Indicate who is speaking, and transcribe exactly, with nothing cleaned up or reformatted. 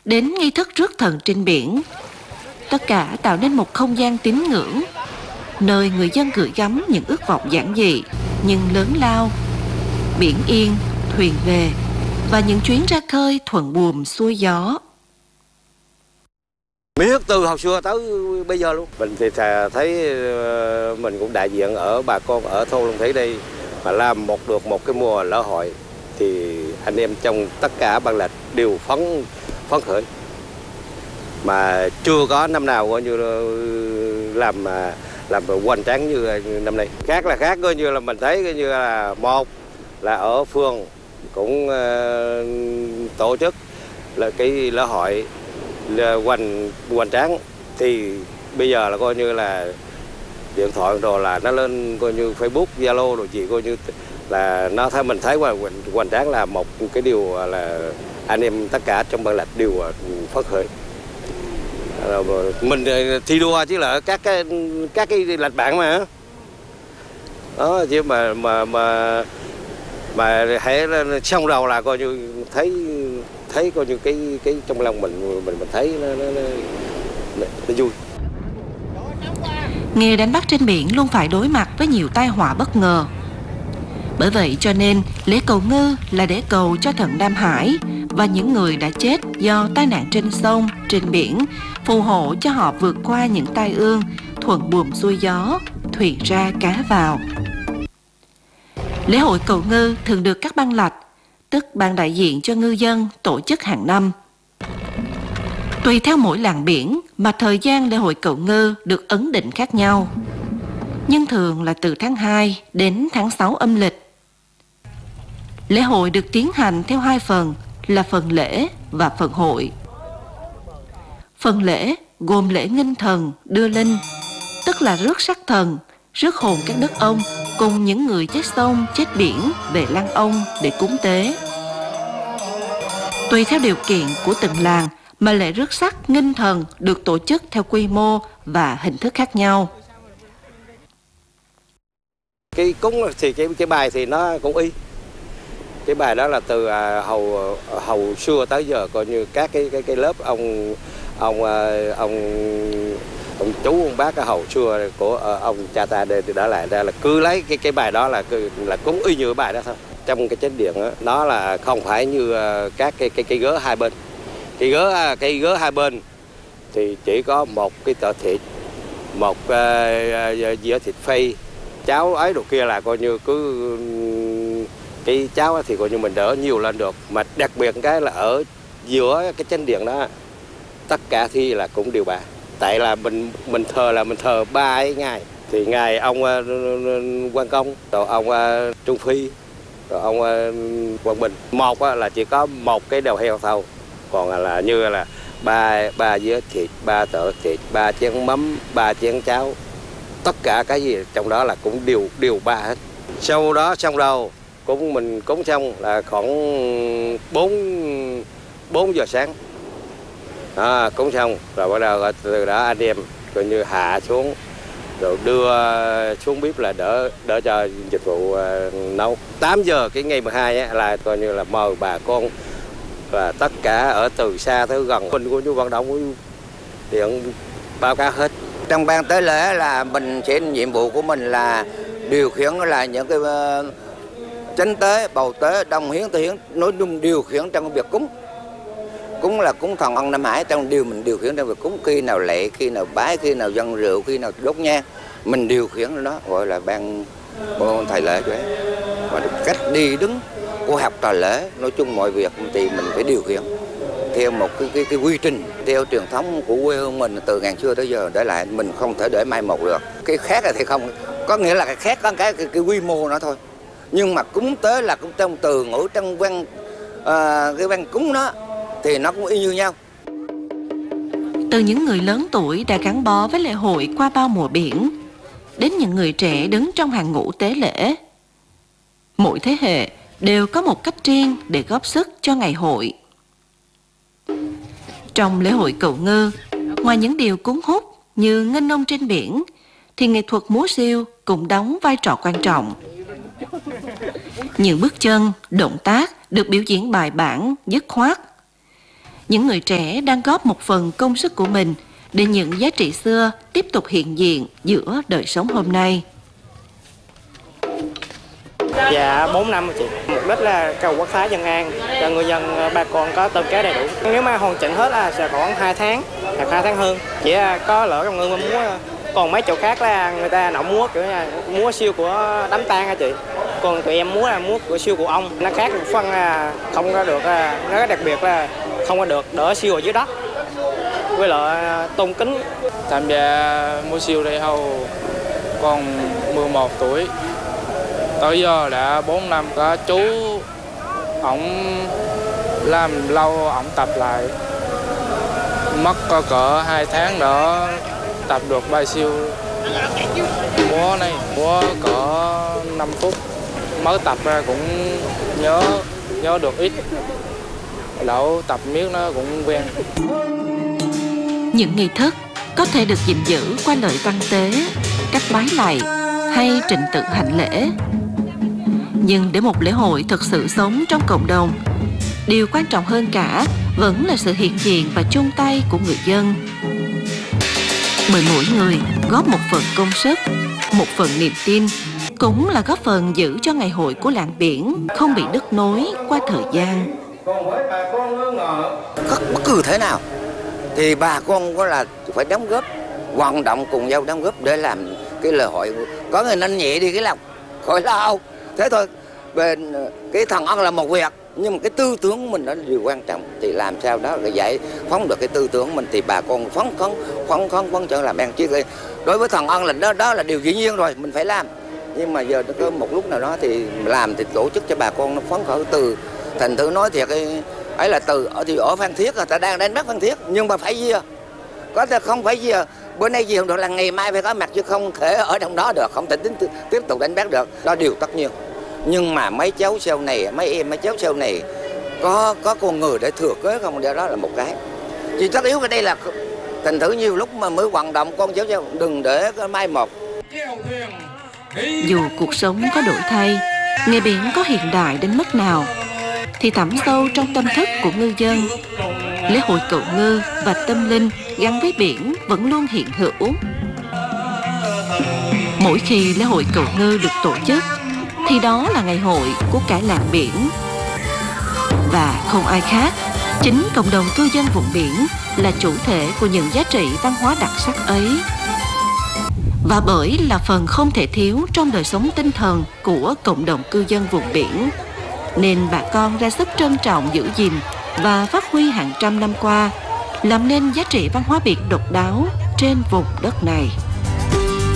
Speaker 1: đến nghi thức rước thần trên biển. Tất cả tạo nên một không gian tín ngưỡng, nơi người dân gửi gắm những ước vọng giản dị nhưng lớn lao. Biển yên, thuyền về và những chuyến ra khơi thuận buồm xuôi gió.
Speaker 2: Biết từ hồi xưa tới bây giờ luôn. Mình thì thấy mình cũng đại diện ở bà con ở thôn Long Thủy đây, mà làm một được một cái mùa lễ hội thì anh em trong tất cả ban lạch đều phấn phấn khởi. Mà chưa có năm nào coi như làm làm hoành tráng như năm nay. Khác là khác, coi như là mình thấy coi như là một là ở phường cũng uh, tổ chức là cái lễ hội là hoành hoành tráng, thì bây giờ là coi như là điện thoại rồi là nó lên coi như Facebook, Zalo rồi chị coi như là nó thấy mình thấy hoành hoành tráng là một cái điều là anh em tất cả trong ban lạch đều phấn khởi. Mình thi đua chứ là các cái các cái lạch bạn mà đó, chứ mà mà mà mà hãy xong đầu là coi như thấy thấy coi như cái cái trong lòng mình mình mình thấy nó, nó, nó, nó vui.
Speaker 1: Nghề đánh bắt trên biển luôn phải đối mặt với nhiều tai họa bất ngờ. Bởi vậy cho nên lễ cầu ngư là để cầu cho thần Nam Hải và những người đã chết do tai nạn trên sông, trên biển, phù hộ cho họ vượt qua những tai ương, thuận buồm xuôi gió, thuyền ra cá vào. Lễ hội cầu ngư thường được các ban lạch, tức ban đại diện cho ngư dân, tổ chức hàng năm. Tùy theo mỗi làng biển mà thời gian lễ hội cầu ngư được ấn định khác nhau, nhưng thường là từ tháng hai đến tháng sáu âm lịch. Lễ hội được tiến hành theo hai phần là phần lễ và phần hội. Phần lễ gồm lễ nghinh thần, đưa linh, tức là rước sắc thần, rước hồn các đất ông cùng những người chết sông, chết biển về lăng ông để cúng tế. Tùy theo điều kiện của từng làng mà lễ rước sắc nghinh thần được tổ chức theo quy mô và hình thức khác nhau.
Speaker 2: Cái cúng thì cái cái bài thì nó cũng y. Cái bài đó là từ à, hầu hầu xưa tới giờ, coi như các cái cái cái lớp ông ông ông ông chú ông bác cái hầu xưa của ông cha ta đây thì đã lại ra là cứ lấy cái cái bài đó là là cúng y như cái bài đó thôi. Trong cái chánh điện đó, nó là không phải như các cái cái cái gớ hai bên. Cái gớ cái gớ hai bên thì chỉ có một cái tờ thịt, một uh, dĩa thịt phi, cháo ấy đồ kia là coi như cứ cái cháo thì coi như mình đỡ nhiều lên được. Mà đặc biệt cái là ở giữa cái chánh điện đó tất cả thì là cũng đều bà. Tại là mình mình thờ là mình thờ ba ấy ngày, thì ngày ông uh, Quan Công, rồi ông uh, Trung Phi, rồi ông uh, Quang Bình. Một uh, là chỉ có một cái đầu heo thôi, còn là như là ba ba dĩa thịt, ba tợ thịt, ba chén mắm, ba chén cháo, tất cả cái gì trong đó là cũng đều đều ba hết. Sau đó xong rồi cũng mình cúng xong là khoảng bốn bốn giờ sáng, à, cúng xong rồi bắt đầu từ đó anh em coi như hạ xuống rồi đưa xuống bếp là đỡ đỡ cho dịch vụ uh, nấu. Tám giờ cái ngày mười hai á, là coi như là mời bà con và tất cả ở từ xa tới gần mình của chú vận động điện báo cáo hết.
Speaker 3: Trong ban tế lễ là mình sẽ nhiệm vụ của mình là điều khiển là những cái uh, chánh tế, bầu tế, đồng hiến, tự hiến, nói chung điều khiển trong việc cúng. Cúng là cúng thần ông Nam Hải, trong điều mình điều khiển trong việc cúng, khi nào lệ, khi nào bái, khi nào dâng rượu, khi nào đốt nhang, mình điều khiển đó gọi là ban thầy lễ đấy. Và cách đi đứng của học trò lễ, nói chung mọi việc thì mình phải điều khiển theo một cái, cái, cái quy trình, theo truyền thống của quê hương mình từ ngàn xưa tới giờ để lại, mình không thể để mai một được. Cái khác là thì không, có nghĩa là cái khác có cái, cái, cái quy mô nó thôi. Nhưng mà cúng tế là cũng trong từ ngữ trong văn à, cái văn cúng đó thì nó cũng y như nhau.
Speaker 1: Từ những người lớn tuổi đã gắn bó với lễ hội qua bao mùa biển, đến những người trẻ đứng trong hàng ngũ tế lễ, mỗi thế hệ đều có một cách riêng để góp sức cho ngày hội. Trong lễ hội cầu ngư, ngoài những điều cuốn hút như nghênh nông trên biển, thì nghệ thuật múa rìu cũng đóng vai trò quan trọng. Những bước chân, động tác được biểu diễn bài bản, dứt khoát. những người trẻ đang góp một phần công sức của mình để những giá trị xưa tiếp tục hiện diện giữa đời sống hôm nay.
Speaker 4: Dạ bốn năm chị. Mục đích là cầu quốc thái dân an cho người dân bà con có tôm cá đầy đủ. Nếu mà hoàn chỉnh hết là sẽ khoảng hai tháng hoặc hai tháng hơn. Chỉ có lỡ trong người mà múa, còn mấy chỗ khác là người ta nậu múa kiểu là múa siêu của đám tang hả chị. Còn tụi em múa là múa của siêu của ông. Nó khác một phần là không có được, nó đặc biệt là không có được đỡ siêu ở dưới đất. Với lại tôn kính.
Speaker 5: Tham gia múa siêu đây hầu còn mười một tuổi. Tới giờ đã bốn năm, có chú ổng làm lâu ổng tập lại, mất có cỡ hai tháng đó tập được bài siêu. Múa này múa cỡ năm phút, mới tập ra cũng nhớ nhớ được ít, lẩu tập miết nó cũng quen.
Speaker 1: Những nghi thức có thể được gìn giữ qua lời văn tế, cách bái lạy hay trình tự hành lễ. Nhưng để một lễ hội thực sự sống trong cộng đồng, điều quan trọng hơn cả vẫn là sự hiện diện và chung tay của người dân. Bởi mỗi người góp một phần công sức, một phần niềm tin, cũng là góp phần giữ cho ngày hội của làng biển không bị đứt nối qua thời gian.
Speaker 3: Bất cứ thế nào thì bà con có là phải đóng góp, vận động cùng nhau đóng góp để làm cái lễ hội. Có người nâng nhẹ đi cái lòng khỏi lao, thế thôi. Bên cái thần ân là một việc, nhưng mà cái tư tưởng của mình đó là điều quan trọng. Thì làm sao đó để giải phóng được cái tư tưởng của mình thì bà con phấn khấn phấn khấn phấn chấn làm ăn chứ. Đối với thần ân là đó đó là điều dĩ nhiên rồi, mình phải làm. Nhưng mà giờ có một lúc nào đó thì làm thì tổ chức cho bà con nó phấn khởi. Từ thành thử nói thiệt cái ấy là từ ở thì ở Phan Thiết người ta đang đánh bắt Phan Thiết, nhưng mà phải gì có thể không phải gì bữa nay gì không được là ngày mai phải có mặt, chứ không thể ở trong đó được, không thể tính tiếp tục đánh bắt được, đó điều tất nhiên. Nhưng mà mấy cháu sau này, mấy em mấy cháu sau này có có con người để thừa kế không, đó là một cái. Chỉ tất yếu cái đây là thành thử nhiều lúc mà mới vận động con cháu cháu đừng để mai một.
Speaker 1: Dù cuộc sống có đổi thay, nghề biển có hiện đại đến mức nào, thì thẳm sâu trong tâm thức của ngư dân, lễ hội cầu ngư và tâm linh gắn với biển vẫn luôn hiện hữu. Mỗi khi lễ hội cầu ngư được tổ chức, thì đó là ngày hội của cả làng biển. Và không ai khác, chính cộng đồng cư dân vùng biển là chủ thể của những giá trị văn hóa đặc sắc ấy. Và bởi là phần không thể thiếu trong đời sống tinh thần của cộng đồng cư dân vùng biển, nên bà con ra sức trân trọng giữ gìn và phát huy hàng trăm năm qua, làm nên giá trị văn hóa Việt độc đáo trên vùng đất này.